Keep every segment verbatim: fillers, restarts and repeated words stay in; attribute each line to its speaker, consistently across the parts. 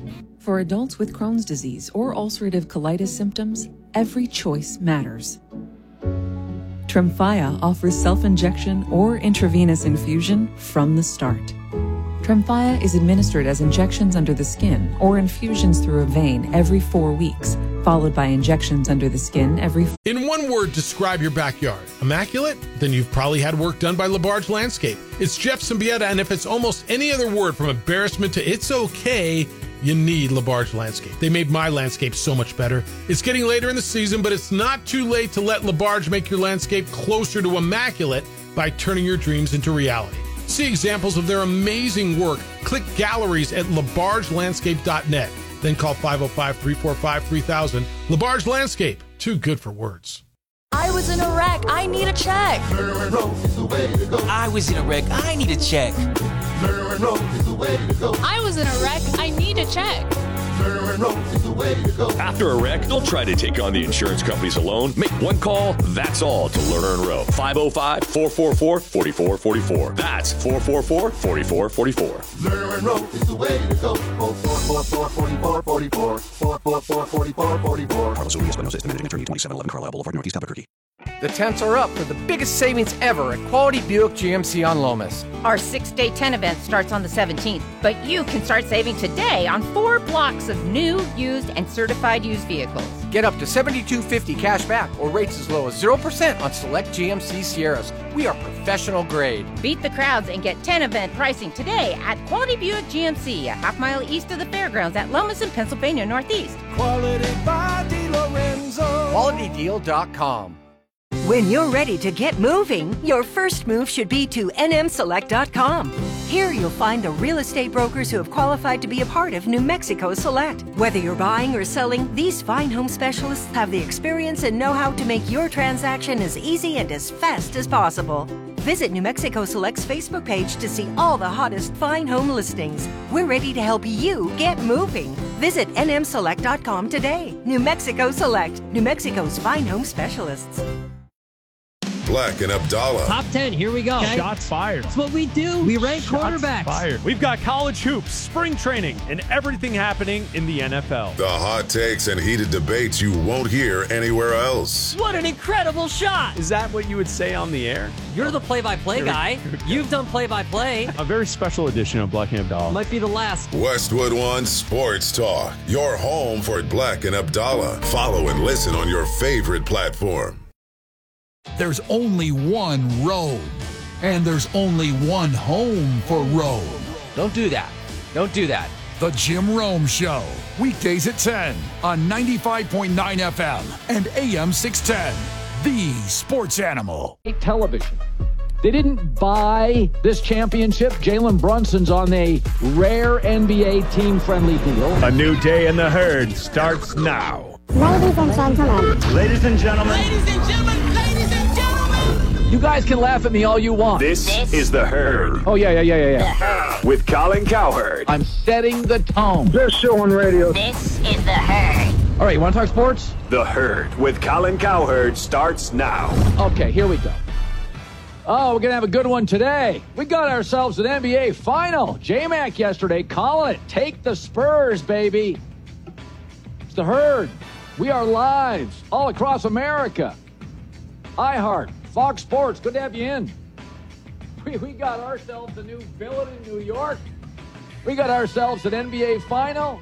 Speaker 1: For adults with Crohn's disease or ulcerative colitis symptoms, every choice matters. Tremfya offers self-injection or intravenous infusion from the start. Tremfya is administered as injections under the skin or infusions through a vein every four weeks, followed by injections under the skin every...
Speaker 2: In one word, describe your backyard. Immaculate? Then you've probably had work done by LaBarge Landscape. It's Jeff Symbieta, and if it's almost any other word from embarrassment to it's okay, you need LaBarge Landscape. They made my landscape so much better. It's getting later in the season, but it's not too late to let LaBarge make your landscape closer to immaculate by turning your dreams into reality. See examples of their amazing work. Click galleries at labarge landscape dot net. Then call five oh five, three four five, three thousand. LaBarge Landscape. Too good for words.
Speaker 3: I was in a wreck. I need a check.
Speaker 4: I was in a wreck. I need a check.
Speaker 5: I was in a wreck. I need a check.
Speaker 6: After a wreck, don't try to take on the insurance companies alone. Make one call, that's all, to Lerner and Rowe. five oh five, four four four, four four four four. That's four four four, four four four four.
Speaker 7: Lerner and Rowe is the way to go. four four four, four four four four. four four four, four four four four.
Speaker 8: Carlos Urias, Buenos Aires, managing attorney, twenty-seven eleven Carlisle Boulevard, Northeast Albuquerque.
Speaker 9: The temps are up for the biggest savings ever at Quality Buick G M C on Lomas.
Speaker 10: Our six-day tent event starts on the seventeenth, but you can start saving today on four blocks of new, used, and certified used vehicles.
Speaker 9: Get up to seventy-two fifty cash back or rates as low as zero percent on select G M C Sierras. We are professional grade.
Speaker 10: Beat the crowds and get tent event pricing today at Quality Buick G M C, a half mile east of the fairgrounds at Lomas in Pennsylvania Northeast.
Speaker 11: Quality by DeLorenzo.
Speaker 9: quality deal dot com.
Speaker 12: When you're ready to get moving, your first move should be to N M select dot com. Here you'll find the real estate brokers who have qualified to be a part of New Mexico Select. Whether you're buying or selling, these fine home specialists have the experience and know-how to make your transaction as easy and as fast as possible. Visit New Mexico Select's Facebook page to see all the hottest fine home listings. We're ready to help you get moving. Visit N M select dot com today. New Mexico Select, New Mexico's fine home specialists.
Speaker 13: Black and Abdallah.
Speaker 14: Top ten, here we go.
Speaker 15: Okay. Shots fired.
Speaker 14: That's what we do. We rank
Speaker 15: Shots
Speaker 14: quarterbacks.
Speaker 15: Fired. We've got college hoops, spring training, and everything happening in the N F L.
Speaker 13: The hot takes and heated debates you won't hear anywhere else.
Speaker 14: What an incredible shot.
Speaker 15: Is that what you would say on the air?
Speaker 14: You're the play-by-play guy. You've done play-by-play.
Speaker 15: A very special edition of Black and Abdallah.
Speaker 14: Might be the last.
Speaker 13: Westwood One Sports Talk. Your home for Black and Abdallah. Follow and listen on your favorite platform.
Speaker 16: There's only one road, and there's only one home for Rome.
Speaker 9: Don't do that. Don't do that.
Speaker 16: The Jim Rome Show, weekdays at ten on ninety-five point nine F M and A M six ten, the sports animal.
Speaker 17: Television. They didn't buy this championship. Jalen Brunson's on a rare N B A team-friendly deal.
Speaker 15: A new day in the herd starts now.
Speaker 18: Ladies and gentlemen.
Speaker 15: Ladies and gentlemen.
Speaker 18: Ladies and gentlemen. Ladies and gentlemen.
Speaker 17: You guys can laugh at me all you want.
Speaker 6: This, this is The Herd.
Speaker 17: Oh, yeah, yeah, yeah, yeah, yeah.
Speaker 6: With Colin Cowherd.
Speaker 17: I'm setting the tone.
Speaker 18: Best show on radio.
Speaker 10: This is The Herd.
Speaker 17: All right, you want to talk sports?
Speaker 6: The Herd with Colin Cowherd starts now.
Speaker 17: Okay, here we go. Oh, we're going to have a good one today. We got ourselves an N B A final. J-Mac yesterday calling it. Take the Spurs, baby. It's The Herd. We are live all across America. iHeart, Fox Sports, good to have you in. We, we got ourselves a new villain in New York. We got ourselves an N B A final.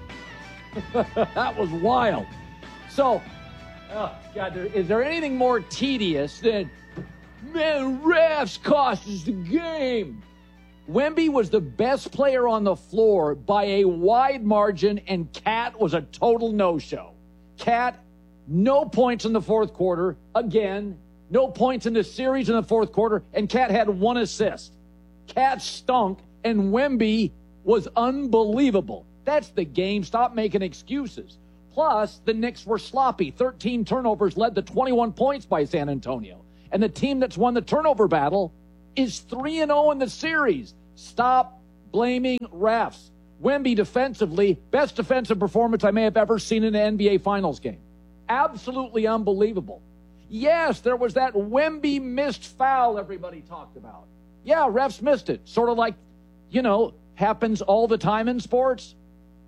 Speaker 17: That was wild. So, oh God, there, is there anything more tedious than, man, refs cost us the game? Wemby was the best player on the floor by a wide margin, and Cat was a total no-show. Cat, no points in the fourth quarter. Again, no points in the series in the fourth quarter, and Cat had one assist. Cat stunk, and Wemby was unbelievable. That's the game. Stop making excuses. Plus, the Knicks were sloppy. thirteen turnovers led to twenty-one points by San Antonio. And the team that's won the turnover battle is three and oh in the series. Stop blaming refs. Wemby defensively, best defensive performance I may have ever seen in an N B A Finals game. Absolutely unbelievable. Yes, there was that Wemby missed foul everybody talked about. Yeah, refs missed it. Sort of like, you know, happens all the time in sports.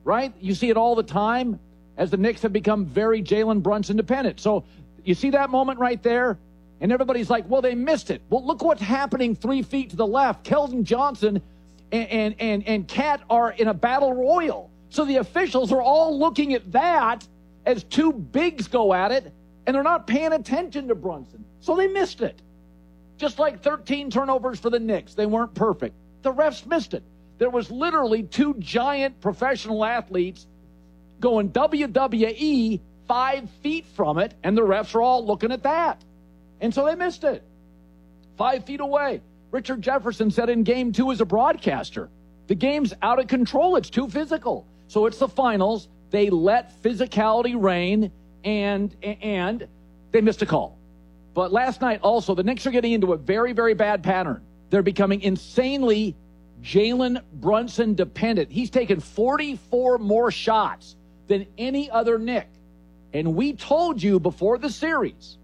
Speaker 17: right? You see it all the time as the Knicks have become very Jalen Brunson dependent. So you see that moment right there, and everybody's like, well, they missed it. Well, look what's happening three feet to the left. Keldon Johnson and, and, and, and Cat are in a battle royal. So the officials are all looking at that as two bigs go at it, and they're not paying attention to Brunson. So they missed it. Just like thirteen turnovers for the Knicks. They weren't perfect. The refs missed it. There was literally two giant professional athletes going W W E five feet from it, and the refs are all looking at that. And so they missed it. Five feet away. Richard Jefferson said in game two as a broadcaster, the game's out of control. It's too physical. So it's the finals. They let physicality reign, and and they missed a call. But last night also, the Knicks are getting into a very, very bad pattern. They're becoming insanely Jalen Brunson dependent. He's taken forty-four more shots than any other Knick. And we told you before the series,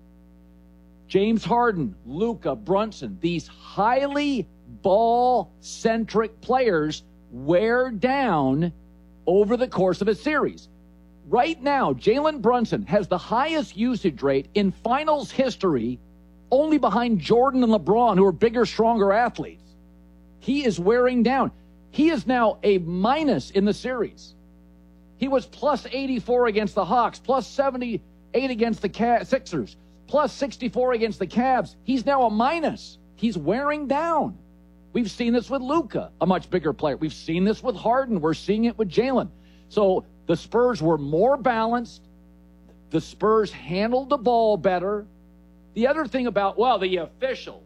Speaker 17: James Harden, Luka, Brunson, these highly ball-centric players wear down over the course of a series. Right now, Jalen Brunson has the highest usage rate in finals history, only behind Jordan and LeBron, who are bigger, stronger athletes. He is wearing down. He is now a minus in the series. He was plus eighty-four against the Hawks, plus seventy-eight against the Sixers, plus sixty-four against the Cavs. He's now a minus. He's wearing down. We've seen this with Luka, a much bigger player. We've seen this with Harden. We're seeing it with Jalen. So the Spurs were more balanced. The Spurs handled the ball better. The other thing about, well, the officials.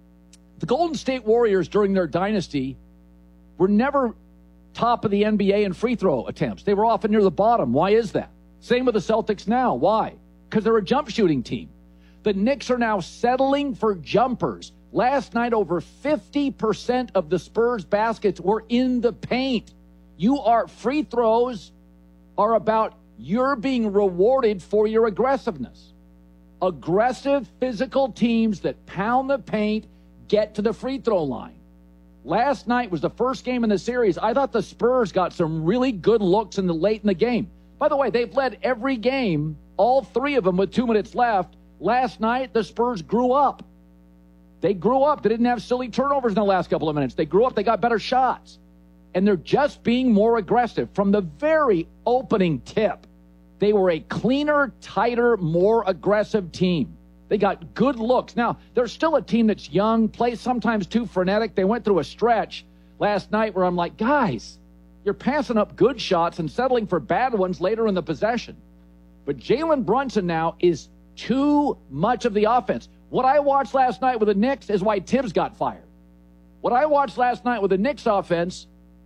Speaker 17: The Golden State Warriors during their dynasty were never top of the N B A in free throw attempts. They were often near the bottom. Why is that? Same with the Celtics now. Why? Because they're a jump shooting team. The Knicks are now settling for jumpers. Last night, over fifty percent of the Spurs baskets were in the paint. You are, free throws are about you're being rewarded for your aggressiveness. Aggressive physical teams that pound the paint get to the free throw line. Last night was the first game in the series. I thought the Spurs got some really good looks in the late in the game. By the way, they've led every game, all three of them with two minutes left. Last night, the Spurs grew up. They grew up. They didn't have silly turnovers in the last couple of minutes. They grew up. They got better shots. And they're just being more aggressive. From the very opening tip, they were a cleaner, tighter, more aggressive team. They got good looks. Now, they're still a team that's young, plays sometimes too frenetic. They went through a stretch last night where I'm like, guys, you're passing up good shots and settling for bad ones later in the possession. But Jalen Brunson now is too much of the offense. What I watched last night with the Knicks is why Tibbs got fired. What I watched last night with the Knicks offense,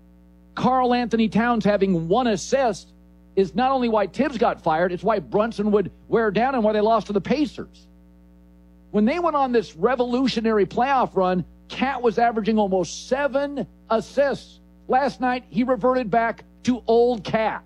Speaker 17: Karl Anthony Towns having one assist, is not only why Tibbs got fired, it's why Brunson would wear down and why they lost to the Pacers. When they went on this revolutionary playoff run, Cat was averaging almost seven assists. Last night, he reverted back to old Cat.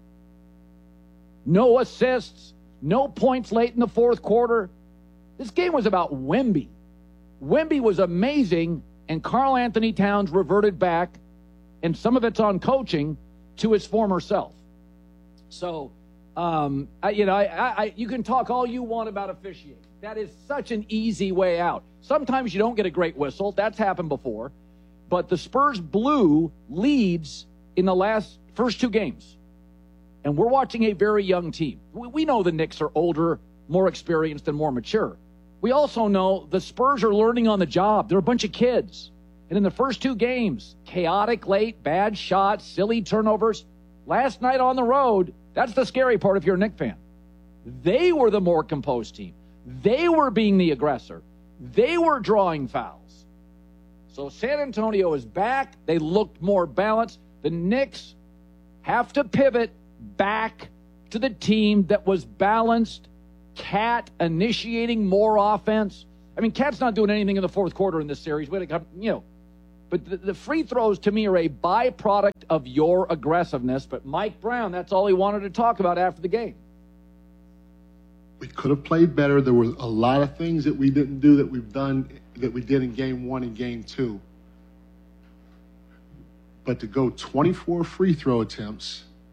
Speaker 17: No assists, no points late in the fourth quarter. This game was about Wemby. Wemby was amazing, and Karl Anthony Towns reverted back, and some of it's on coaching, to his former self. So, um, I, you know, I, I, you can talk all you want about officiating. That is such an easy way out. Sometimes you don't get a great whistle. That's happened before. But the Spurs blew leads in the last first two games. And we're watching a very young team. We, we know the Knicks are older, more experienced, and more mature. We also know the Spurs are learning on the job. They're a bunch of kids. And in the first two games, chaotic late, bad shots, silly turnovers. Last night on the road, that's the scary part if you're a Knicks fan. They were the more composed team. They were being the aggressor. They were drawing fouls. So San Antonio is back. They looked more balanced. The Knicks have to pivot back to the team that was balanced. Cat initiating more offense. I mean, Cat's not doing anything in the fourth quarter in this series. We had to come, you know, but the, the free throws to me are a byproduct of your aggressiveness. But Mike Brown, that's all he wanted to talk about after the game.
Speaker 19: We could have played better. There were a lot of things that we didn't do that we've done, that we did in game one and game two. But to go twenty-four free throw attempts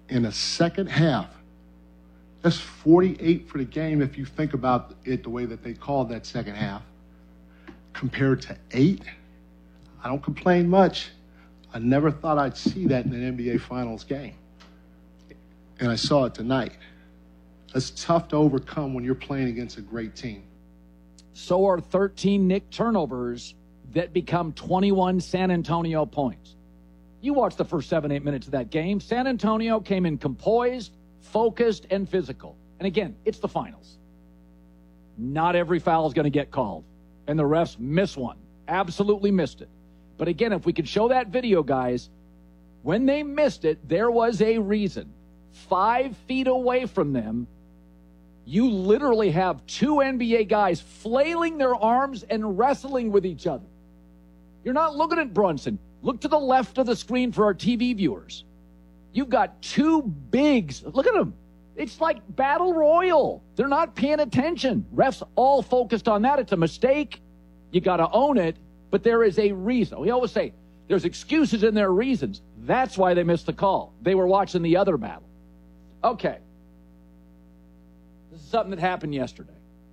Speaker 19: in a second half. That's forty-eight for the game if you think about it the way that they called that second half. Compared to eight, I don't complain much. I never thought I'd see that in an N B A Finals game. And I saw it tonight. That's tough to overcome when you're playing against a great team.
Speaker 17: So are thirteen Knick turnovers that become twenty-one San Antonio points. You watched the first seven, eight minutes of that game. San Antonio came in composed, focused, and physical. And again, it's the finals. Not every foul is going to get called. And the refs miss one. Absolutely missed it. But again, if we could show that video, guys, when they missed it, there was a reason. Five feet away from them, you literally have two N B A guys flailing their arms and wrestling with each other. You're not looking at Brunson. Look to the left of the screen for our T V viewers. You've got two bigs. Look at them. It's like battle royal. They're not paying attention. Refs all focused on that. It's a mistake. You got to own it. But there is a reason. We always say there's excuses and there are reasons. That's why they missed the call. They were watching the other battle. Okay. This is something that happened yesterday.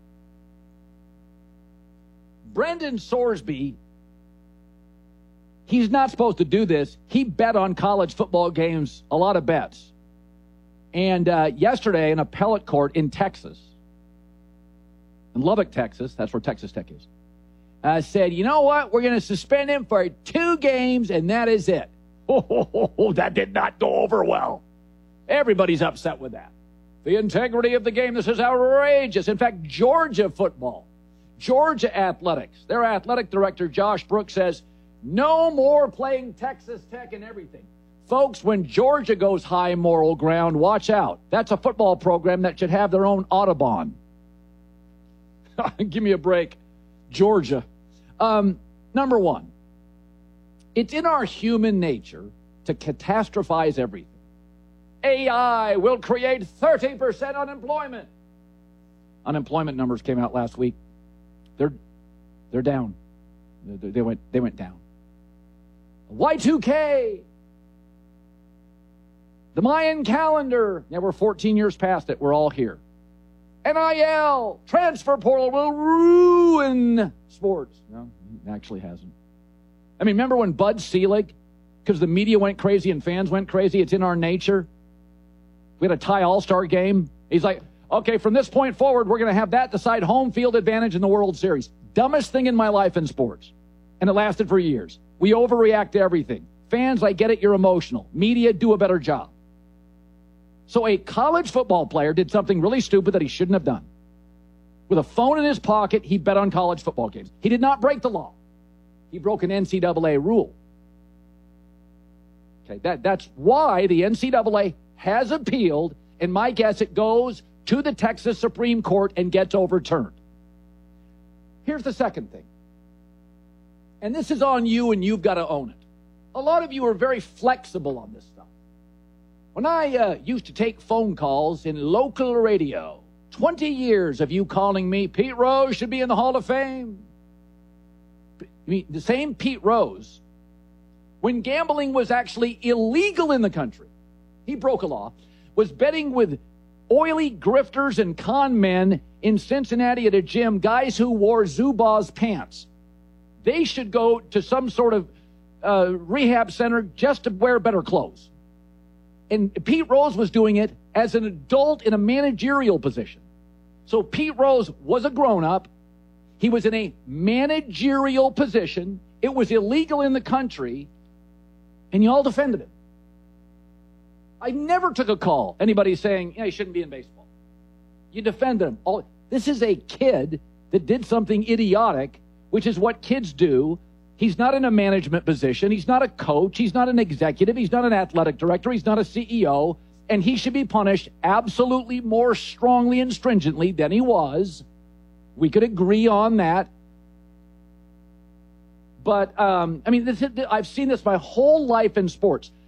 Speaker 17: Brendan Sorsby, he's not supposed to do this. He bet on college football games, a lot of bets. And uh, yesterday, an appellate court in Texas, in Lubbock, Texas, that's where Texas Tech is, uh, said, you know what? We're going to suspend him for two games, and that is it. Oh, that did not go over well. Everybody's upset with that. The integrity of the game, this is outrageous. In fact, Georgia football, Georgia athletics, their athletic director, Josh Brooks, says, no more playing Texas Tech and everything. Folks, when Georgia goes high moral ground, watch out. That's a football program that should have their own Audubon. Give me a break. Georgia. Um, number one, it's in our human nature to catastrophize everything. A I will create thirty percent unemployment. Unemployment numbers came out last week. They're, they're down. They, they, went, they went down. Y two K. The Mayan calendar. Yeah, we're fourteen years past it. We're all here. N I L. Transfer portal will ruin sports. No, it actually hasn't. I mean, remember when Bud Selig, because the media went crazy and fans went crazy, it's in our nature. We had a tie all-star game. He's like, okay, from this point forward, we're going to have that decide home field advantage in the World Series. Dumbest thing in my life in sports. And it lasted for years. We overreact to everything. Fans, I get it, you're emotional. Media, do a better job. So a college football player did something really stupid that he shouldn't have done. With a phone in his pocket, he bet on college football games. He did not break the law. He broke an N C double A rule. Okay, that, that's why the N C double A has appealed, and my guess it goes to the Texas Supreme Court and gets overturned. Here's the second thing. And this is on you, and you've got to own it. A lot of you are very flexible on this stuff. When I uh, used to take phone calls in local radio, twenty years of you calling me, Pete Rose should be in the Hall of Fame. I mean, the same Pete Rose, when gambling was actually illegal in the country, he broke a law, was betting with oily grifters and con men in Cincinnati at a gym, guys who wore Zubaz pants. They should go to some sort of uh, rehab center just to wear better clothes. And Pete Rose was doing it as an adult in a managerial position. So Pete Rose was a grown-up. He was in a managerial position. It was illegal in the country. And you all defended him. I never took a call. Anybody saying, yeah, he shouldn't be in baseball. You defended him. All, this is a kid that did something idiotic, which is what kids do. He's not in a management position. He's not a coach. He's not an executive. He's not an athletic director. He's not a C E O. And he should be punished absolutely more strongly and stringently than he was. We could agree on that. But, um, I mean, this, I've seen this my whole life in sports.